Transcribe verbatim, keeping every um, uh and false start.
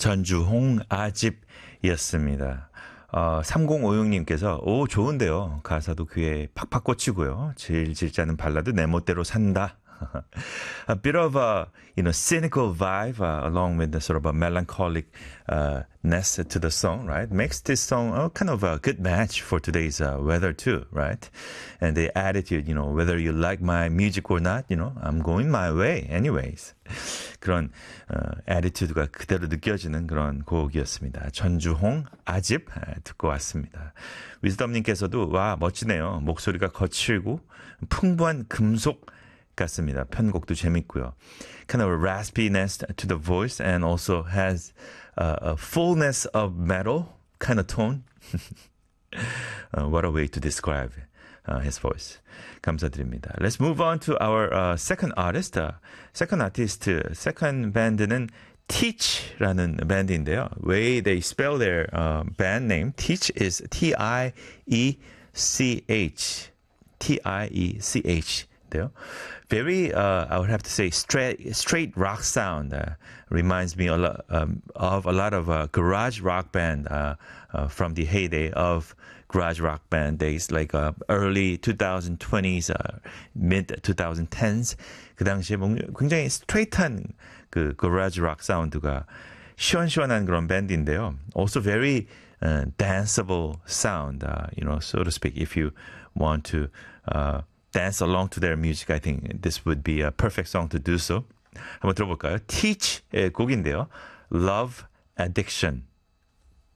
전주홍 아집이었습니다. 어, 삼공오육님께서 오 좋은데요. 가사도 귀에 팍팍 꽂히고요. 질질 짜는 발라드 내 멋대로 산다. A bit of a you know cynical vibe uh, along with the sort of a melancholic uh, ness to the song, right? Makes this song uh, kind of a good match for today's uh, weather too, right? And the attitude, you know, whether you like my music or not, you know, I'm going my way anyways. 그런 어, attitude가 그대로 느껴지는 그런 곡이었습니다. 전주홍 아집 듣고 왔습니다. 위즈덤님께서도 와 멋지네요. 목소리가 거칠고 풍부한 금속 같습니다. 편곡도 재밌고요. Kind of a raspiness to the voice and also has uh, a fullness of metal kind of tone. uh, what a way to describe uh, his voice. 감사드립니다. Let's move on to our uh, second artist. Uh, second artist, second band는 Teach라는 밴드인데요. Way they spell their uh, band name, Teach is T I E C H. T I E C H. Very, uh, I would have to say, straight, straight rock sound. Uh, reminds me a lot, um, of a lot of uh, garage rock band uh, uh, from the heyday of garage rock band days, like uh, early twenty twenties, uh, mid twenty tens. 그 당시에 굉장히 스트레이트한 그 garage rock 사운드가 시원시원한 그런 밴드인데요. Also very uh, danceable sound, uh, you know, so to speak. If you want to uh, dance along to their music, I think this would be a perfect song to do so. 한번 들어볼까요? Teach의 곡인데요. Love Addiction.